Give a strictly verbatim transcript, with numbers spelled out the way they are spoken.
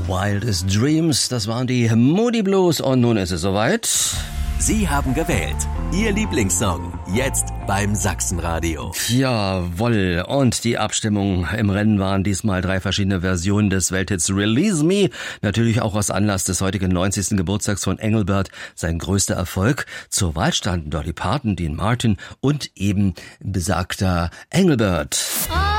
Wildest Dreams, das waren die Moody Blues und nun ist es soweit. Sie haben gewählt. Ihr Lieblingssong. Jetzt beim Sachsenradio. Jawohl. Und die Abstimmung im Rennen waren diesmal drei verschiedene Versionen des Welthits Release Me. Natürlich auch aus Anlass des heutigen neunzigsten Geburtstags von Engelbert. Sein größter Erfolg. Zur Wahl standen Dolly Parton, Dean Martin und eben besagter Engelbert.